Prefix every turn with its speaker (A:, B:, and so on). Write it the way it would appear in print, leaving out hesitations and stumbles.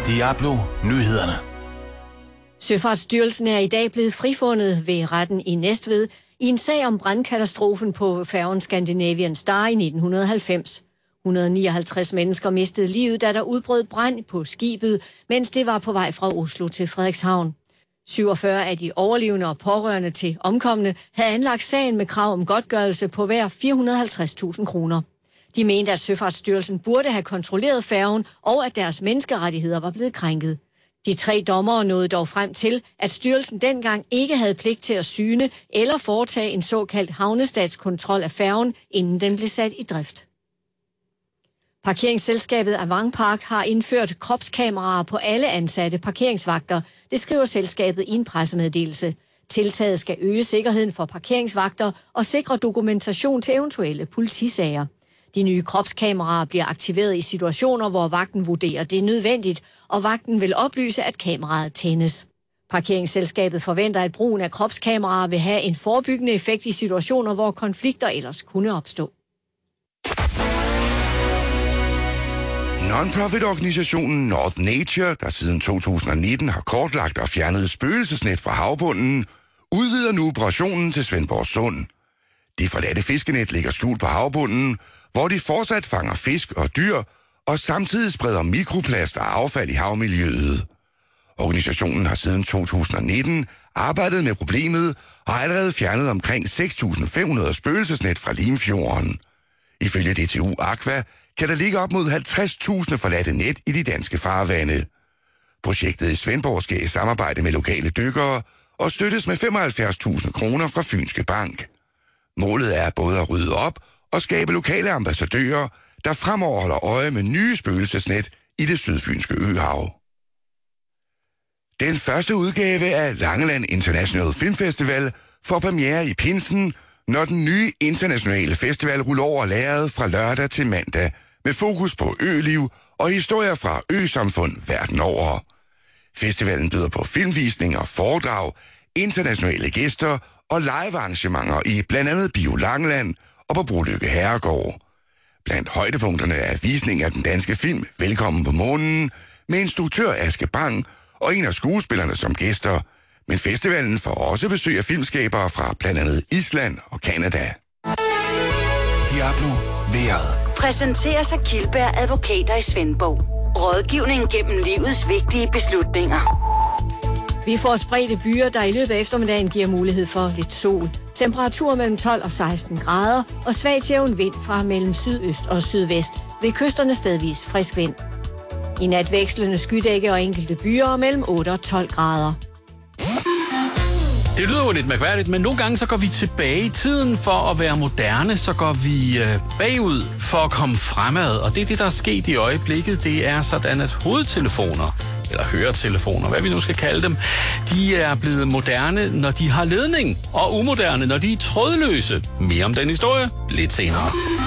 A: Diablo Nyhederne.
B: Søfartsstyrelsen er i dag blevet frifundet ved retten i Næstved i en sag om brandkatastrofen på færgen Scandinavian Star i 1990. 159 mennesker mistede livet, da der udbrød brand på skibet, mens det var på vej fra Oslo til Frederikshavn. 47 af de overlevende og pårørende til omkomne havde anlagt sagen med krav om godtgørelse på hver 450.000 kroner. De mente, at Søfartsstyrelsen burde have kontrolleret færgen, og at deres menneskerettigheder var blevet krænket. De 3 dommere nåede dog frem til, at styrelsen dengang ikke havde pligt til at syne eller foretage en såkaldt havnestatskontrol af færgen, inden den blev sat i drift. Parkeringsselskabet Avant Park har indført kropskameraer på alle ansatte parkeringsvagter, det skriver selskabet i en pressemeddelelse. Tiltaget skal øge sikkerheden for parkeringsvagter og sikre dokumentation til eventuelle politisager. De nye kropskameraer bliver aktiveret i situationer, hvor vagten vurderer, det er nødvendigt, og vagten vil oplyse, at kameraet tændes. Parkeringsselskabet forventer, at brugen af kropskameraer vil have en forebyggende effekt i situationer, hvor konflikter ellers kunne opstå.
C: Non-profit-organisationen North Nature, der siden 2019 har kortlagt og fjernet spøgelsesnet fra havbunden, udvider nu operationen til Svendborg Sund. De forladte fiskenet ligger skjult på havbunden, hvor de fortsat fanger fisk og dyr, og samtidig spreder mikroplast og affald i havmiljøet. Organisationen har siden 2019 arbejdet med problemet og har allerede fjernet omkring 6.500 spøgelsesnet fra Limfjorden. Ifølge DTU Aqua kan der ligge op mod 50.000 forladte net i de danske farvande. Projektet i Svendborg skal i samarbejde med lokale dykkere og støttes med 75.000 kroner fra Fynske Bank. Målet er både at rydde op og skabe lokale ambassadører, der fremover holder øje med nye spøgelsesnet i det sydfynske øhav. Den første udgave af Langeland International Film Festival får premiere i pinsen, når den nye internationale festival ruller over lærredet fra lørdag til mandag, med fokus på øliv og historier fra øsamfund verden over. Festivalen byder på filmvisninger, foredrag, internationale gæster og live-arrangementer i blandt andet Bio Langeland og på Brolykke Herregård. Blandt højdepunkterne er visning af den danske film Velkommen på månen, med instruktør Aske Bang og en af skuespillerne som gæster. Men festivalen får også besøg af filmskabere fra blandt andet Island og Canada.
A: Diablo vejret.
D: Præsenteres af Kildberg Advokater i Svendborg. Rådgivning gennem livets vigtige beslutninger.
B: Vi får spredte byer, der i løbet af eftermiddagen giver mulighed for lidt sol. Temperatur mellem 12 og 16 grader og svag til jævn vind fra mellem sydøst og sydvest. Ved kysterne stedvis frisk vind. I nat vekslende skydække og enkelte byer mellem 8 og 12 grader.
E: Det lyder jo lidt mærkværdigt, men nogle gange så går vi tilbage i tiden for at være moderne, så går vi bagud for at komme fremad. Og det er det, der er sket i øjeblikket. Det er sådan, at hovedtelefoner, eller høretelefoner, hvad vi nu skal kalde dem, de er blevet moderne, når de har ledning, og umoderne, når de er trådløse. Mere om den historie lidt senere.